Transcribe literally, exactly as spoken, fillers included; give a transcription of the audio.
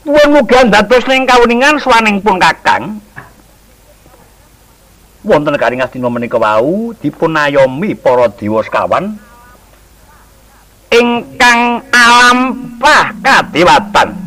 Nuwun mugi dados ning kawuningan swaningipun Kakang. Wonten karing astina menika wau dipunayomi para dewa sekawan ingkang alampah kadewatan.